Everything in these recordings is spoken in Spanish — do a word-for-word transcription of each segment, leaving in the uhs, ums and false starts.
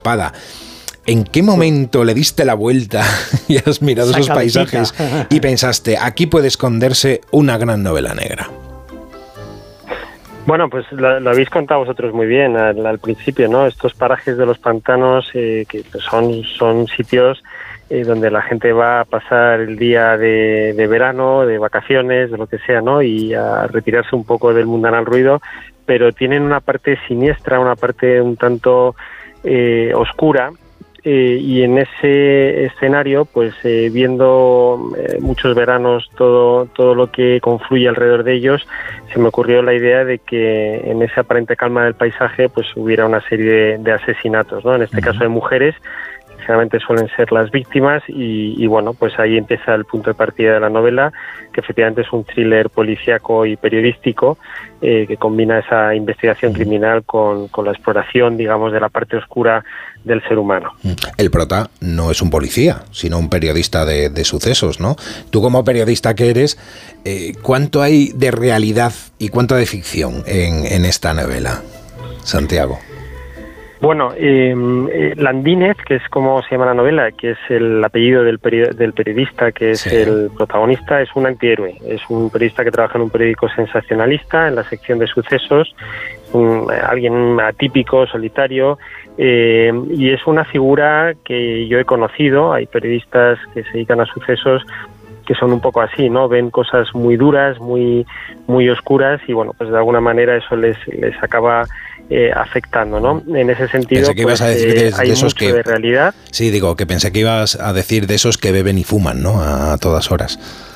Pada. ¿En qué momento le diste la vuelta y has mirado esos paisajes y pensaste, aquí puede esconderse una gran novela negra? Bueno, pues lo, lo habéis contado vosotros muy bien al, al principio, ¿no? Estos parajes de los pantanos eh, que pues son, son sitios eh, donde la gente va a pasar el día de, de verano, de vacaciones, de lo que sea, ¿no? Y a retirarse un poco del mundanal ruido, pero tienen una parte siniestra, una parte un tanto eh, oscura. Eh, y en ese escenario, pues eh, viendo eh, muchos veranos todo todo lo que confluye alrededor de ellos, se me ocurrió la idea de que en esa aparente calma del paisaje pues hubiera una serie de, de asesinatos, ¿no? En este uh-huh. caso de mujeres, que generalmente suelen ser las víctimas y, y bueno, pues ahí empieza el punto de partida de la novela, que efectivamente es un thriller policíaco y periodístico eh, que combina esa investigación criminal con, con la exploración, digamos, de la parte oscura del ser humano. El prota no es un policía, sino un periodista de, de sucesos, ¿no? Tú como periodista que eres, eh, ¿cuánto hay de realidad y cuánto de ficción en, en esta novela, Santiago? Bueno, eh, eh, Landínez, que es como se llama la novela, que es el apellido del, peri- del periodista, que es sí. el protagonista, es un antihéroe. Es un periodista que trabaja en un periódico sensacionalista, en la sección de sucesos, un, alguien atípico, solitario, eh, y es una figura que yo he conocido. Hay periodistas que se dedican a sucesos que son un poco así, ¿no? Ven cosas muy duras, muy muy oscuras y, bueno, pues de alguna manera eso les, les acaba eh, afectando, ¿no? En ese sentido, pensé que ibas pues, a decir eh, de, hay de esos mucho que, de realidad. Sí, digo, que pensé que ibas a decir de esos que beben y fuman, ¿no? A, a todas horas.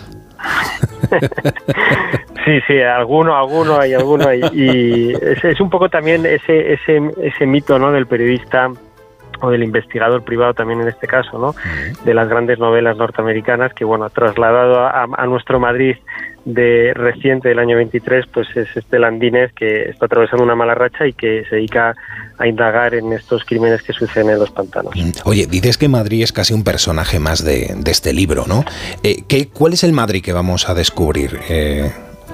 Sí, sí, alguno, alguno hay, alguno hay. Y es, es un poco también ese, ese, ese mito, ¿no? Del periodista o del investigador privado también en este caso, ¿no? De las grandes novelas norteamericanas que, bueno, trasladado a, a nuestro Madrid de reciente del año veintitrés, pues es este Landínez que está atravesando una mala racha y que se dedica a indagar en estos crímenes que suceden en los pantanos. Oye, dices que Madrid es casi un personaje más de, de este libro, ¿no? Eh, ¿qué, ¿Cuál es el Madrid que vamos a descubrir? Eh...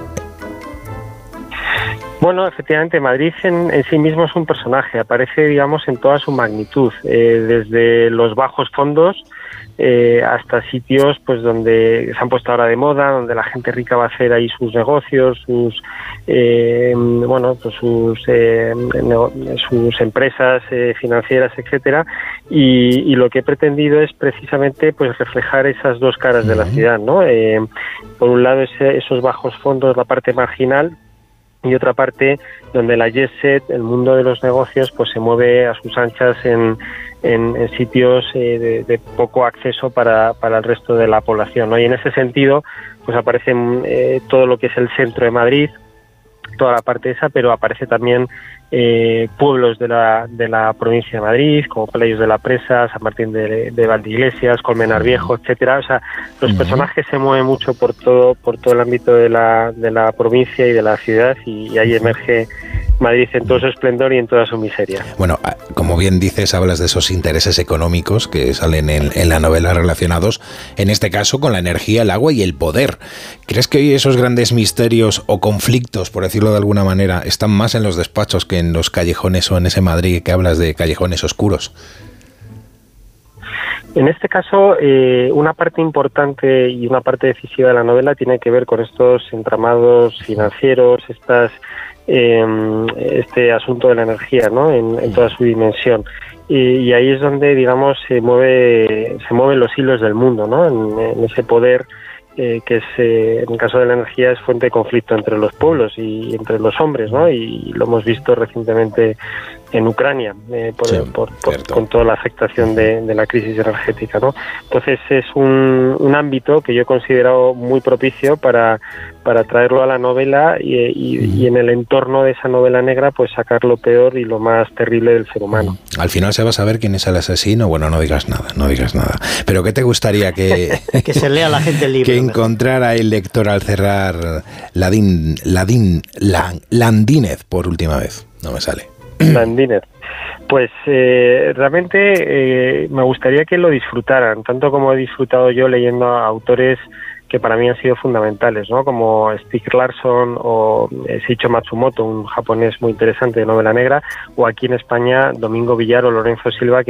Bueno, efectivamente, Madrid en, en sí mismo es un personaje, aparece, digamos, en toda su magnitud, eh, desde los bajos fondos eh, hasta sitios pues donde se han puesto ahora de moda, donde la gente rica va a hacer ahí sus negocios, sus eh, bueno, pues sus eh, sus empresas eh, financieras, etcétera, y, y lo que he pretendido es precisamente pues reflejar esas dos caras de la ciudad, ¿no? Eh, por un lado ese, esos bajos fondos, la parte marginal, y otra parte donde la jet set, el mundo de los negocios, pues se mueve a sus anchas en, en, en sitios eh, de, de poco acceso para, para el resto de la población, ¿no? Y en ese sentido, pues aparece eh, todo lo que es el centro de Madrid, toda la parte esa, pero aparece también eh, pueblos de la de la provincia de Madrid, como Playos de la Presa, San Martín de, de Valdeiglesias, Colmenar Viejo, etcétera. O sea, los uh-huh. personajes se mueven mucho por todo por todo el ámbito de la de la provincia y de la ciudad, y, y ahí emerge Madrid en todo su esplendor y en toda su miseria. Bueno, como bien dices, hablas de esos intereses económicos que salen en, en la novela relacionados, en este caso, con la energía, el agua y el poder. ¿Crees que hoy esos grandes misterios o conflictos, por decirlo de alguna manera, están más en los despachos que en los callejones o en ese Madrid que hablas de callejones oscuros? En este caso, eh, una parte importante y una parte decisiva de la novela tiene que ver con estos entramados financieros, estas eh, este asunto de la energía, ¿no? En, en toda su dimensión. Y, y ahí es donde, digamos, se mueve se mueven los hilos del mundo, ¿no? En, en ese poder eh, que es, eh, en el caso de la energía, es fuente de conflicto entre los pueblos y entre los hombres, ¿no? Y lo hemos visto recientemente en Ucrania, eh, por, sí, por, por, con toda la afectación de, de la crisis energética, ¿no? Entonces es un, un ámbito que yo he considerado muy propicio para, para traerlo a la novela y, y, y en el entorno de esa novela negra pues sacar lo peor y lo más terrible del ser humano. Al final se va a saber quién es el asesino. Bueno, no digas nada, no digas nada. Pero ¿qué te gustaría que... que se lea la gente el libro? Que encontrara el lector al cerrar Ladín, Ladín, Landínez por última vez? No me sale. Landínez. Pues eh, realmente eh, me gustaría que lo disfrutaran, tanto como he disfrutado yo leyendo a autores que para mí han sido fundamentales, ¿no? Como Stieg Larsson o Seiichi Matsumoto, un japonés muy interesante de novela negra, o aquí en España Domingo Villar o Lorenzo Silva, que